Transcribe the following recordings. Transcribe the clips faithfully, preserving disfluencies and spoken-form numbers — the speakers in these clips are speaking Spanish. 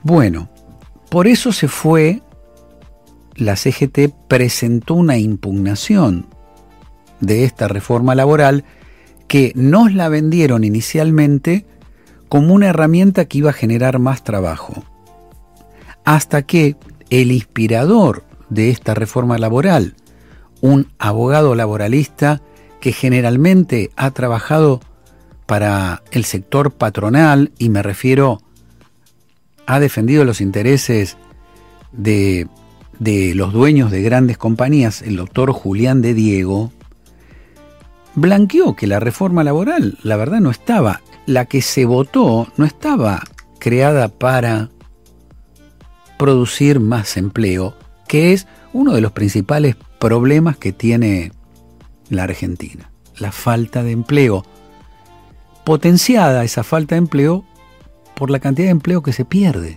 Bueno, por eso se fue, la C G T presentó una impugnación de esta reforma laboral que nos la vendieron inicialmente como una herramienta que iba a generar más trabajo, hasta que el inspirador de esta reforma laboral, un abogado laboralista que generalmente ha trabajado para el sector patronal, y me refiero, ha defendido los intereses de, de los dueños de grandes compañías, el doctor Julián de Diego, blanqueó que la reforma laboral, la verdad, no estaba, la que se votó no estaba creada para producir más empleo, que es uno de los principales problemas que tiene la Argentina, la falta de empleo, potenciada esa falta de empleo por la cantidad de empleo que se pierde.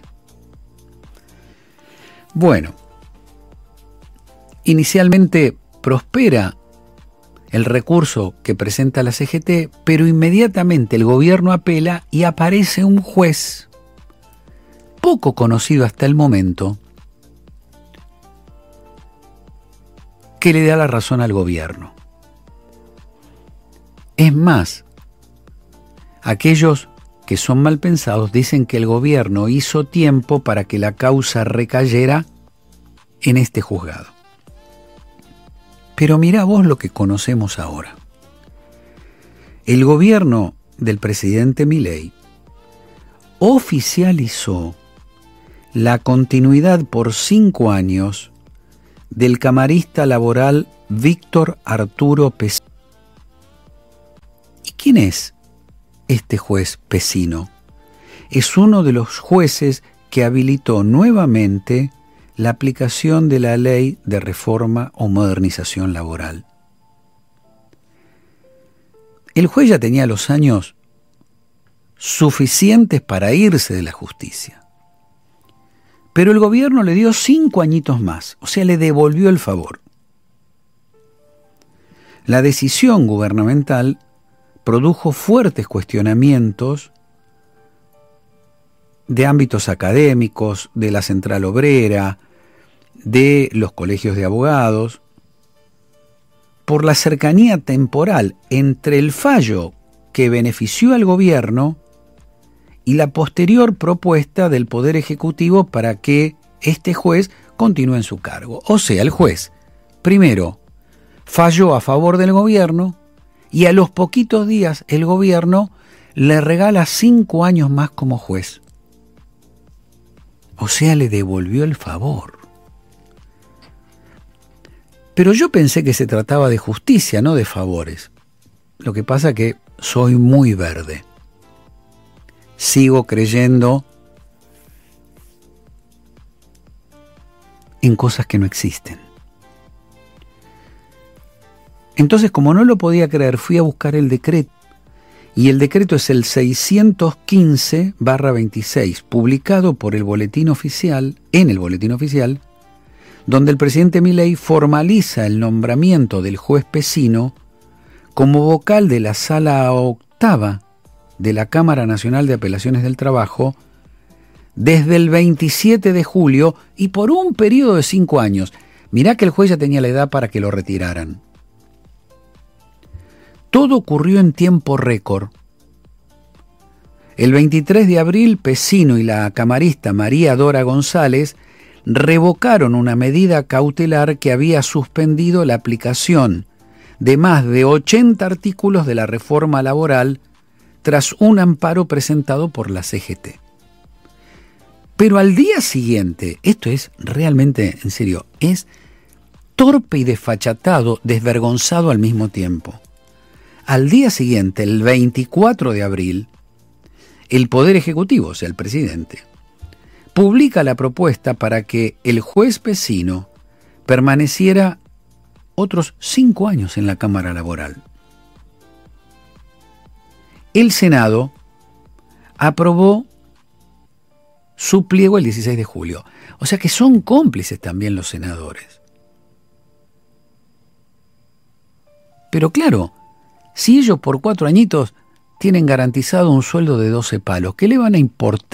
Bueno, inicialmente prospera el recurso que presenta la C G T, pero inmediatamente el gobierno apela y aparece un juez poco conocido hasta el momento que le da la razón al gobierno. Es más, aquellos que son mal pensados dicen que el gobierno hizo tiempo para que la causa recayera en este juzgado. Pero mirá vos lo que conocemos ahora. El gobierno del presidente Milei oficializó la continuidad por cinco años del camarista laboral Víctor Arturo Pesino. ¿Y quién es este juez Pesino? Es uno de los jueces que habilitó nuevamente la aplicación de la ley de reforma o modernización laboral. El juez ya tenía los años suficientes para irse de la justicia, pero el gobierno le dio cinco añitos más, o sea, le devolvió el favor. La decisión gubernamental produjo fuertes cuestionamientos de ámbitos académicos, de la Central Obrera, de los colegios de abogados, por la cercanía temporal entre el fallo que benefició al gobierno y la posterior propuesta del Poder Ejecutivo para que este juez continúe en su cargo. O sea, el juez, primero, falló a favor del gobierno y a los poquitos días el gobierno le regala cinco años más como juez. O sea, le devolvió el favor. Pero yo pensé que se trataba de justicia, no de favores. Lo que pasa es que soy muy verde. Sigo creyendo en cosas que no existen. Entonces, como no lo podía creer, fui a buscar el decreto. Y el decreto es el seiscientos quince barra veintiséis, publicado por el Boletín Oficial, en el Boletín Oficial, donde el presidente Milei formaliza el nombramiento del juez Pesino como vocal de la Sala Octava de la Cámara Nacional de Apelaciones del Trabajo desde el veintisiete de julio y por un periodo de cinco años. Mirá que el juez ya tenía la edad para que lo retiraran. Todo ocurrió en tiempo récord. El veintitrés de abril, Pesino y la camarista María Dora González revocaron una medida cautelar que había suspendido la aplicación de más de ochenta artículos de la reforma laboral tras un amparo presentado por la C G T. Pero al día siguiente, esto es realmente, en serio, es torpe y desfachatado, desvergonzado al mismo tiempo. Al día siguiente, el veinticuatro de abril, el Poder Ejecutivo, o sea, el presidente, publica la propuesta para que el juez Pesino permaneciera otros cinco años en la Cámara Laboral. El Senado aprobó su pliego el dieciséis de julio. O sea que son cómplices también los senadores. Pero claro, si ellos por cuatro añitos tienen garantizado un sueldo de doce palos, ¿qué le van a importar